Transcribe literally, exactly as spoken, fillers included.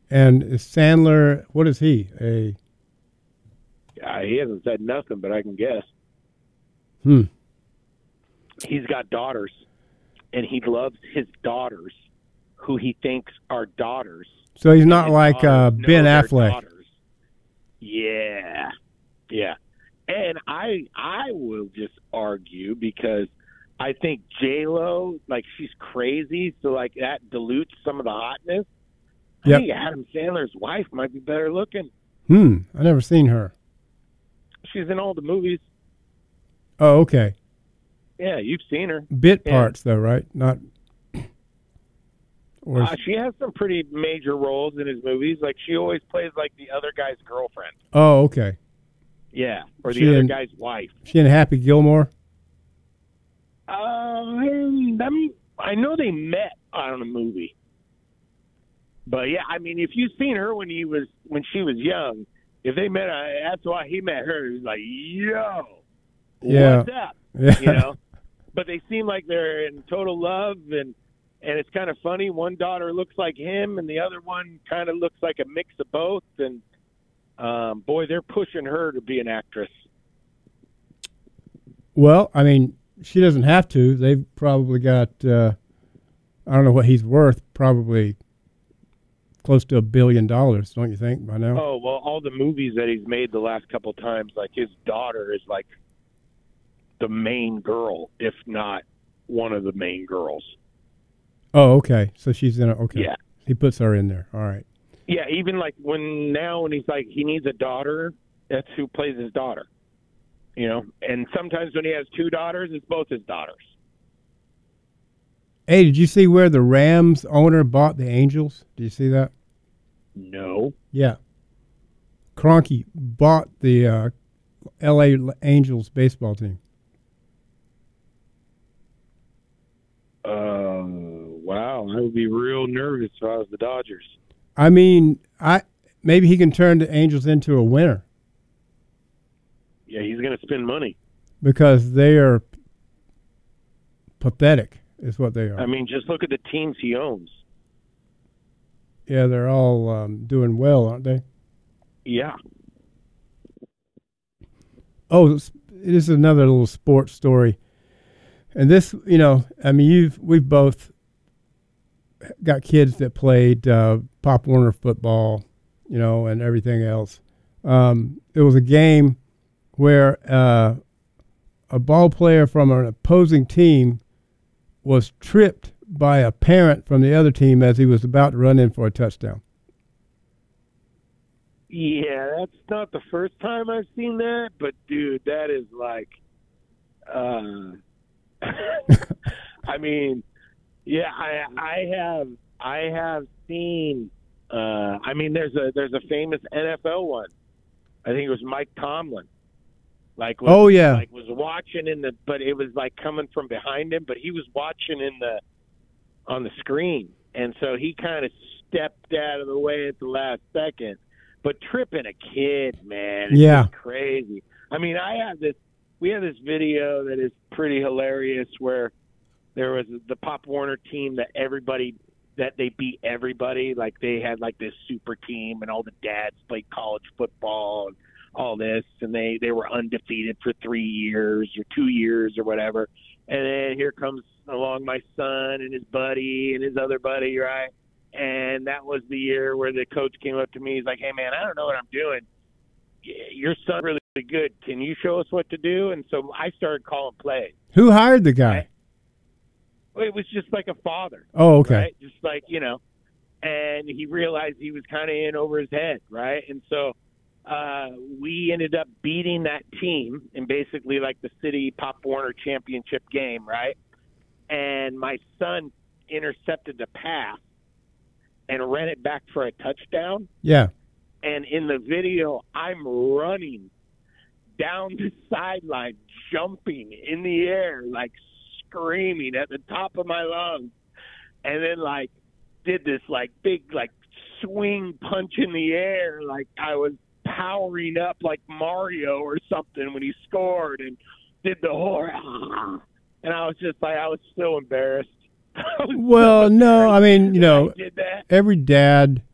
And is Sandler, what is he? A Uh, he hasn't said nothing, but I can guess. hmm. He's got daughters, and he loves his daughters, who he thinks are daughters. So he's And not his like uh, daughters know Ben they're Affleck. daughters. Yeah, yeah. And I, I will just argue because I think J Lo, like she's crazy, so like that dilutes some of the hotness. I Yep. think Adam Sandler's wife might be better looking. Hmm. I never seen her. She's in all the movies. Oh, okay. Yeah, you've seen her. Bit Yeah. parts though, right? Not. Or Uh, she has some pretty major roles in his movies. Like she always plays like the other guy's girlfriend. oh, okay. Yeah, or the She other in- guy's wife. She and Happy Gilmore. Um, them- I know they met on a movie, but yeah, I mean, if you've seen her when he was when she was young, if they met, uh, that's why he met her. He was like, "Yo, Yeah. what's up?" Yeah. You know. But they seem like they're in total love, and and it's kind of funny. One daughter looks like him, and the other one kind of looks like a mix of both. And um, boy, they're pushing her to be an actress. Well, I mean, she doesn't have to. They've probably got. Uh, I don't know what he's worth. Probably close to a billion dollars, don't you think? By now. Oh well, all the movies that he's made the last couple times, like his daughter is like the main girl, if not one of the main girls. Oh, okay. So she's in it. Okay. Yeah. He puts her in there. All right. Yeah, even like when now when he's like he needs a daughter, that's who plays his daughter. You know, and sometimes when he has two daughters, it's both his daughters. Hey, did you see where the Rams owner bought the Angels? Did you see that? No. Yeah. Kroenke bought the uh, L A Angels baseball team. Uh, wow, I would be real nervous if I was the Dodgers. I mean, I maybe he can turn the Angels into a winner Yeah, he's going to spend money. because they are pathetic, is what they are. I mean, just look at the teams he owns. Yeah, they're all um, doing well, aren't they? Yeah. Oh, this is another little sports story. And this, you know, I mean, you've we've both got kids that played uh, Pop Warner football, you know, and everything else. Um, it was a game where uh, a ball player from an opposing team was tripped by a parent from the other team as he was about to run in for a touchdown. Yeah, that's not the first time I've seen that, but dude, that is like, uh, I mean, yeah, I, I have, I have seen. Uh, I mean, there's a there's a famous N F L one. I think it was Mike Tomlin. Like, was, Oh, yeah. like was watching in the, but it was like coming from behind him, but he was watching in the on the screen, and so he kind of stepped out of the way at the last second. But tripping a kid, man, it's Yeah. just crazy. I mean, I have this. We have this video that is pretty hilarious where there was the Pop Warner team that everybody that they beat everybody. Like they had like this super team, and all the dads played college football and all this, and they they were undefeated for three years or two years or whatever. And then here comes along my son and his buddy and his other buddy, right? And that was the year where the coach came up to me. He's like, "Hey, man, I don't know what I'm doing. Your son's really good. Can you show us what to do?" And so I started calling plays. Who hired the guy? Right? It was just like a father. Oh, okay. Right? Just like, you know. And he realized he was kind of in over his head, right? And so uh, we ended up beating that team in basically like the city Pop Warner championship game, right? And my son intercepted the pass and ran it back for a touchdown. Yeah. And in the video, I'm running down the sideline, jumping in the air, like screaming at the top of my lungs. And then, like, did this, like, big, like, swing punch in the air. Like I was powering up like Mario or something when he scored, and did the whole, and I was just like, I was so embarrassed. Well, no, I mean, you know, I did that. every dad